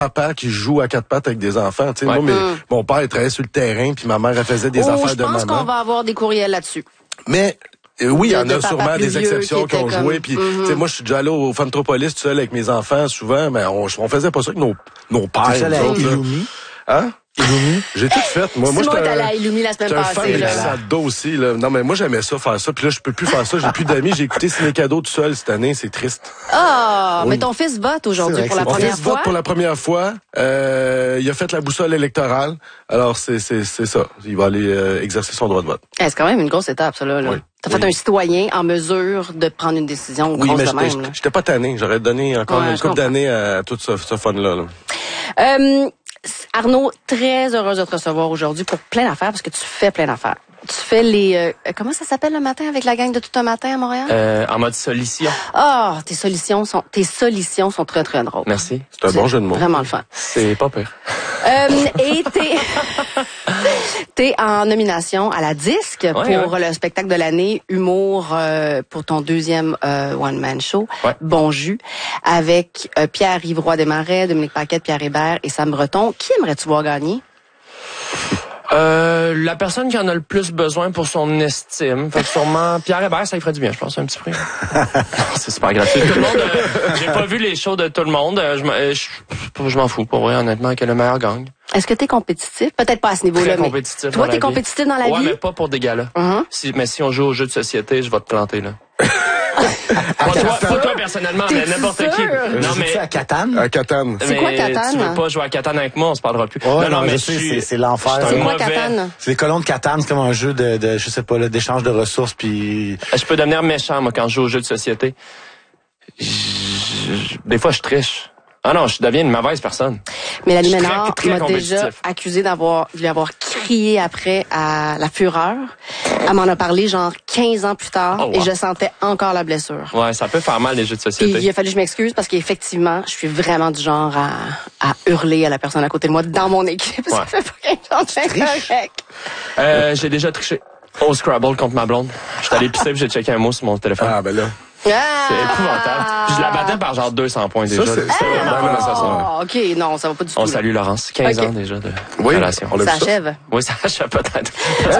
papa qui joue à quatre pattes avec des enfants. Tu sais, moi, mon père, il travaillait sur le terrain, puis ma mère, elle faisait des affaires de maman. Je pense qu'on va avoir des courriels là-dessus. Mais oui, il y en a sûrement des exceptions qui ont comme... joué. Puis, tu sais, moi, je suis déjà allé au Funtropolis tout seul avec mes enfants, souvent, mais on faisait pas ça avec nos pères. T'es allé avec Illumi? Hein? Illumi? J'ai tout fait. Moi, j'étais allé à Illumi la semaine passée. J'étais un fan de dos aussi. Là. Non, mais moi, j'aimais ça, faire ça. Puis là, je peux plus faire ça. J'ai plus d'amis. J'ai écouté Ciné Cadeau tout seul cette année. C'est triste. Ah, mais ton fils vote aujourd'hui pour la première fois. Mon fils vote pour la première fois. Il a fait la boussole électorale. Alors, c'est ça. Il va aller exercer son droit de vote. C'est quand même une grosse étape, ça, là. Oui. T'as fait un citoyen en mesure de prendre une décision grosse de même. Oui, mais j'étais pas tanné. J'aurais donné encore une couple d'années à tout ce fun-là. Arnaud, très heureuse de te recevoir aujourd'hui pour plein d'affaires, parce que tu fais plein d'affaires. Tu fais les... comment ça s'appelle le matin avec la gang de Tout un matin à Montréal? En mode solution. Ah, tes solutions sont très, très drôles. Merci. C'est un bon jeu de mots. Vraiment le fun. C'est pas pire. Et t'es en nomination à la Disque pour le spectacle de l'année Humour pour ton deuxième one-man show, Bon Jus, avec Pierre-Yves Roy Desmarais, Dominique Paquette, Pierre Hébert et Sam Breton. Qui aimerais-tu voir gagner? La personne qui en a le plus besoin pour son estime. Fait que sûrement Pierre Hébert, ça lui ferait du bien, je pense, un petit prix. C'est super gratuit. Tout le monde, j'ai pas vu les shows de tout le monde. Je m'en fous, pour vrai, honnêtement, que le meilleur gagne. Est-ce que t'es compétitif? Peut-être pas à ce niveau-là, mais compétitif. Toi, t'es compétitif dans la vie? Ouais, mais pas pour des galas. Mais si on joue aux jeux de société, je vais te planter, là. Pas toi personnellement, mais n'importe qui. Non, mais à Catane? À Catane. C'est quoi Catane? Tu veux pas jouer à Catane avec moi, on se parlera plus. Non, mais c'est l'enfer. C'est quoi Catane? C'est les colons de Catane, c'est comme un jeu de je sais pas, d'échange de ressources, puis... Je peux devenir méchant, moi, quand je joue aux jeux de société. Des fois, je triche. Ah non, je deviens une mauvaise personne. Mélanie Ménard m'a déjà accusé de lui avoir crié après à la fureur. Elle m'en a parlé genre 15 ans plus tard et je sentais encore la blessure. Ouais, ça peut faire mal les jeux de société. Et il a fallu que je m'excuse parce qu'effectivement, je suis vraiment du genre à hurler à la personne à côté de moi dans mon équipe. Ça fait pas 15 ans correct. J'ai déjà triché au Scrabble contre ma blonde. J'étais allé pisser puis j'ai checké un mot sur mon téléphone. Ah ben là. C'est épouvantable. Je la battais par genre 200 points déjà. C'est vraiment ça. OK, non, ça va pas du tout. On salue Laurence. 15 ans déjà de relation. Ça achève. Oui, ça achève peut-être.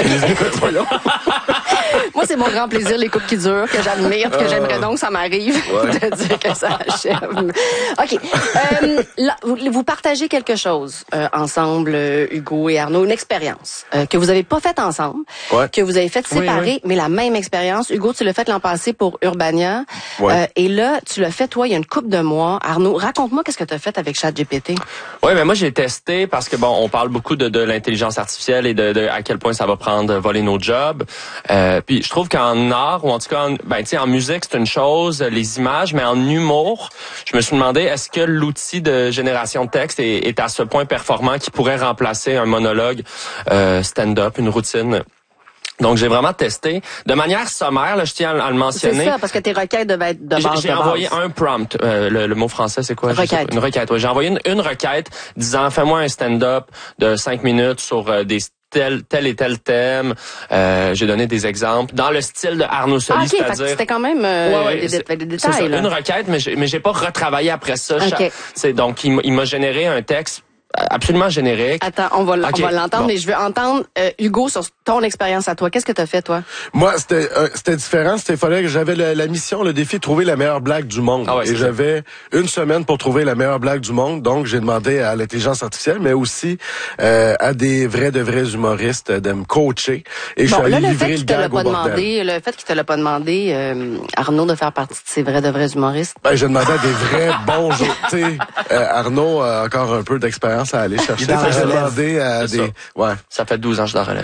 Moi, c'est mon grand plaisir, les couples qui durent, que j'admire, que j'aimerais donc que ça m'arrive de dire que ça achève. OK. Là, vous partagez quelque chose ensemble, Hugo et Arnaud, une expérience que vous avez pas faite ensemble, que vous avez faite séparée, mais la même expérience. Hugo, tu l'as fait l'an passé pour Urbania. Et là, tu l'as fait, toi, il y a une couple de mois. Arnaud, raconte-moi qu'est-ce que tu as fait avec ChatGPT. Oui, mais moi, j'ai testé parce que, bon, on parle beaucoup de l'intelligence artificielle et de à quel point ça va voler nos jobs. Puis je trouve qu'en art, ou en tout cas, en musique, c'est une chose, les images, mais en humour, je me suis demandé, est-ce que l'outil de génération de texte est à ce point performant qu'il pourrait remplacer un monologue stand-up, une routine? Donc, j'ai vraiment testé. De manière sommaire, là, je tiens à le mentionner. C'est ça, parce que tes requêtes devaient être de base. J'ai envoyé un prompt. Le mot français, c'est quoi? Requête. Une requête, oui. J'ai envoyé une requête disant, fais-moi un stand-up de 5 minutes sur tel et tel thème. J'ai donné des exemples dans le style de Arnaud Soli, c'est-à-dire... C'était quand même des détails. C'est ça, une requête, mais j'ai pas retravaillé après ça. Donc, il m'a généré un texte absolument générique. Attends, on va l'entendre, mais je veux entendre Hugo sur ton expérience à toi. Qu'est-ce que t'as fait, toi? Moi, c'était différent. Il fallait que j'avais la mission, le défi de trouver la meilleure blague du monde. Et j'avais une semaine pour trouver la meilleure blague du monde. Donc, j'ai demandé à l'intelligence artificielle, mais aussi à des vrais humoristes de me coacher. Et je suis allé livrer le gag au bordel. Le fait qu'il te l'a pas demandé, Arnaud, de faire partie de ces vrais humoristes. J'ai demandé à des vrais bons jeux. Tu sais, Arnaud a encore un peu d'expérience à aller chercher. J'ai demandé à des... Ça fait 12 ans que je la relève.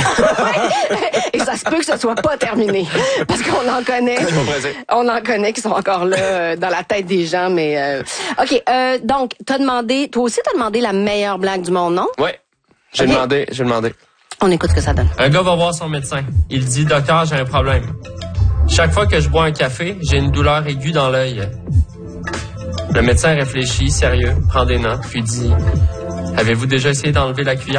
Et ça se peut que ce soit pas terminé. Parce qu'on en connaît. On en connaît qui sont encore là dans la tête des gens, mais... OK, donc, toi aussi, t'as demandé la meilleure blague du monde, non? Oui, j'ai demandé. On écoute ce que ça donne. Un gars va voir son médecin. Il dit, docteur, j'ai un problème. Chaque fois que je bois un café, j'ai une douleur aiguë dans l'œil. Le médecin réfléchit, sérieux, prend des notes, puis dit « Avez-vous déjà essayé d'enlever la cuillère? »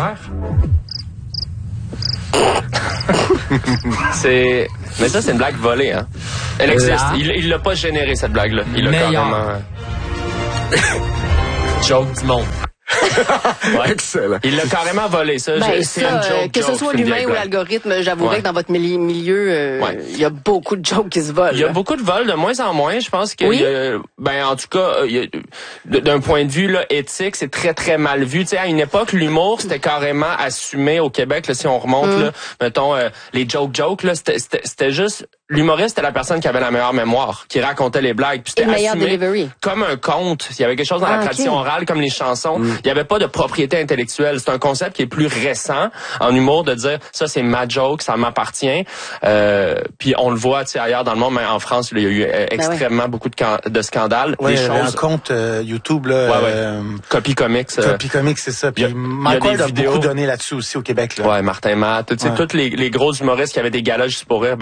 Mais ça, c'est une blague volée, hein. Elle existe. Il l'a pas généré, cette blague-là. Il l'a carrément... joke du monde. Ouais. Excellent. Il l'a carrément volé, ça. C'est une joke. Que ce soit l'humain ou l'algorithme, j'avouerais que dans votre milieu, il y a beaucoup de jokes qui se volent. Il y a beaucoup de vols, de moins en moins. Je pense que, en tout cas, d'un point de vue là, éthique, c'est très, très mal vu. Tu sais, à une époque, l'humour, c'était carrément assumé au Québec. Là, si on remonte, là, mettons, les jokes, là, c'était juste... L'humoriste, c'était la personne qui avait la meilleure mémoire, qui racontait les blagues. Puis c'était assumé comme un conte. Il y avait quelque chose dans la tradition orale, comme les chansons. Il n'y avait pas de propriété intellectuelle. C'est un concept qui est plus récent en humour, de dire ça c'est ma joke, ça m'appartient. Puis on le voit ailleurs dans le monde, mais en France, il y a eu extrêmement beaucoup de scandales. Ouais, il y avait un compte YouTube là. Copy Comics. Copy Comics, c'est ça. Puis Michael a beaucoup donné là-dessus aussi au Québec. Là. Ouais, Martin Matt. Tous les gros humoristes qui avaient des galas juste pour rire,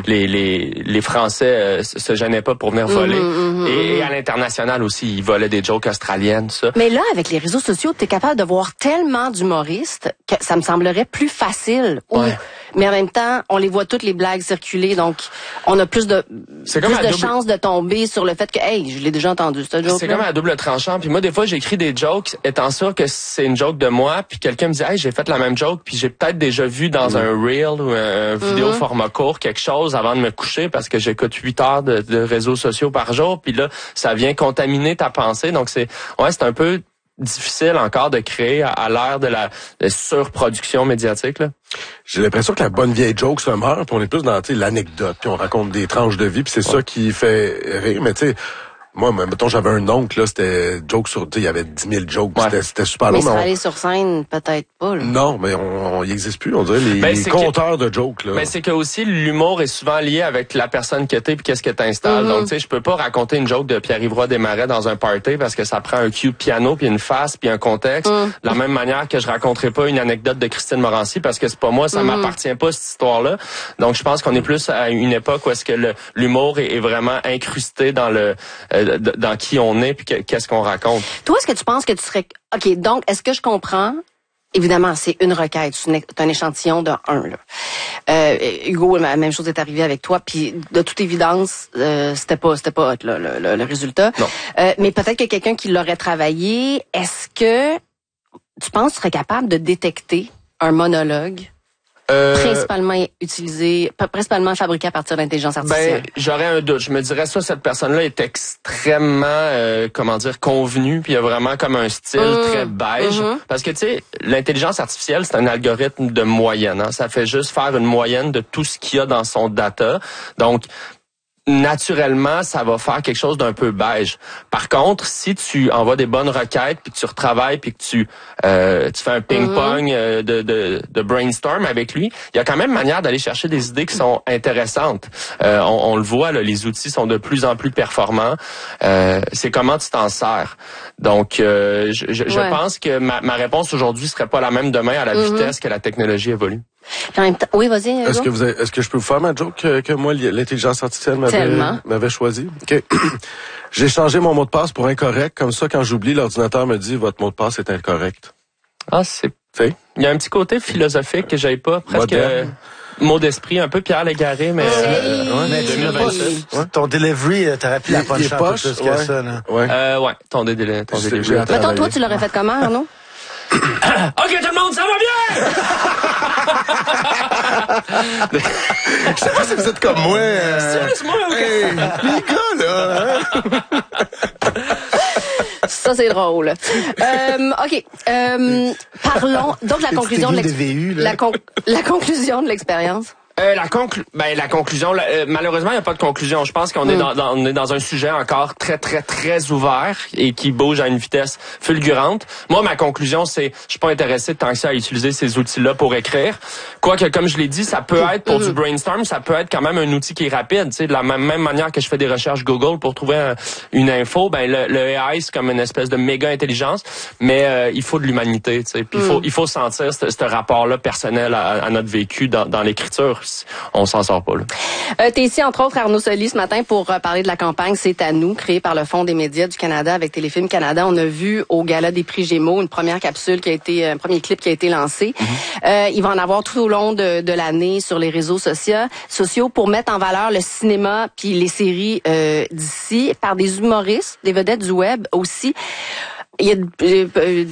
les Français se gênaient pas pour venir voler. Et à l'international aussi, ils volaient des jokes australiennes, tout ça. Mais là, avec les réseaux sociaux, t'es capable de voir tellement d'humoristes que ça me semblerait plus facile. Mais en même temps, on les voit toutes les blagues circuler, donc on a plus de chances de tomber sur le fait que, hey, je l'ai déjà entendu, ce joke. C'est comme à double tranchant. Puis moi, des fois, j'écris des jokes, étant sûr que c'est une joke de moi, puis quelqu'un me dit, hey, j'ai fait la même joke, puis j'ai peut-être déjà vu dans un reel ou un vidéo format court quelque chose avant de me coucher parce que j'écoute 8 heures de réseaux sociaux par jour, puis là, ça vient contaminer ta pensée. Donc c'est un peu difficile encore de créer à l'ère de la surproduction médiatique, là. J'ai l'impression que la bonne vieille joke se meurt, puis on est plus dans l'anecdote, puis on raconte des tranches de vie, puis c'est ça qui fait rire. Mais tu sais, moi, mettons, j'avais un oncle, là, c'était joke sur, il y avait 10 000 jokes, c'était super long. Mais aller sur scène, peut-être pas, là. Non, mais il existe plus, on dirait, les compteurs de jokes, là. Mais c'est que aussi, l'humour est souvent lié avec la personne que t'es puis qu'est-ce que t'installes. Donc, tu sais, je peux pas raconter une joke de Pierre-Yves Roy Desmarais dans un party parce que ça prend un cue de piano puis une face puis un contexte. De la même manière que je raconterai pas une anecdote de Christine Morancy parce que c'est pas moi, ça m'appartient pas, cette histoire-là. Donc, je pense qu'on est plus à une époque où est-ce que l'humour est vraiment incrusté dans dans qui on est puis qu'est-ce qu'on raconte. Toi, est-ce que tu penses que tu serais... OK, donc, est-ce que je comprends... Évidemment, c'est une requête, c'est un échantillon de 1. Là. Hugo, la même chose est arrivée avec toi, puis de toute évidence, c'était pas hot, là, le résultat. Non. Mais peut-être que quelqu'un qui l'aurait travaillé, est-ce que tu penses que tu serais capable de détecter un monologue principalement fabriqué à partir d'intelligence artificielle? J'aurais un doute. Je me dirais cette personne-là est extrêmement, convenue, puis il y a vraiment comme un style très beige. Parce que, tu sais, l'intelligence artificielle, c'est un algorithme de moyenne. Hein. Ça fait juste faire une moyenne de tout ce qu'il y a dans son data. Donc, naturellement, ça va faire quelque chose d'un peu beige. Par contre, si tu envoies des bonnes requêtes, puis que tu retravailles, puis que tu fais un ping-pong de brainstorm avec lui, il y a quand même manière d'aller chercher des idées qui sont intéressantes. On le voit, là, les outils sont de plus en plus performants. C'est comment tu t'en sers. Donc, je pense que ma réponse aujourd'hui serait pas la même demain à la vitesse que la technologie évolue. En même temps, oui, vas-y. Est-ce que je peux vous faire ma joke que moi, l'intelligence artificielle m'avait choisi? OK. J'ai changé mon mot de passe pour incorrect. Comme ça, quand j'oublie, l'ordinateur me dit votre mot de passe est incorrect. Ah, il y a un petit côté philosophique que j'avais pas. Presque mot d'esprit, un peu Pierre Légaré, mais... mais 2027. Ton delivery, t'aurais pu la puncher un peu plus que ça, là. Ton delivery. Mettons, toi, tu l'aurais fait comment, Arnaud? OK, tout le monde, ça va bien! Je sais pas si vous êtes comme moi. Laisse-moi, OK. Les gars, là. Ça, c'est drôle. OK. Parlons. Donc, la conclusion la conclusion de l'expérience. La conclusion, malheureusement, il n'y a pas de conclusion. Je pense qu'on est on est dans un sujet encore très, très, très ouvert et qui bouge à une vitesse fulgurante. Moi, ma conclusion, c'est je suis pas intéressé tant que ça à utiliser ces outils-là pour écrire. Quoique, comme je l'ai dit, ça peut être pour du brainstorm, ça peut être quand même un outil qui est rapide. Tu sais, de la même manière que je fais des recherches Google pour trouver une info, le AI, c'est comme une espèce de méga intelligence, mais il faut de l'humanité. Tu sais, puis il faut sentir ce rapport-là personnel à notre vécu dans l'écriture. On s'en sort pas, là. T'es ici, entre autres, Arnaud Soli, ce matin, pour parler de la campagne C'est à nous, créée par le Fonds des médias du Canada avec Téléfilm Canada. On a vu au Gala des prix Gémeaux un premier clip qui a été lancé. Il va en avoir tout au long de l'année sur les réseaux sociaux pour mettre en valeur le cinéma puis les séries d'ici par des humoristes, des vedettes du web aussi. Il y a des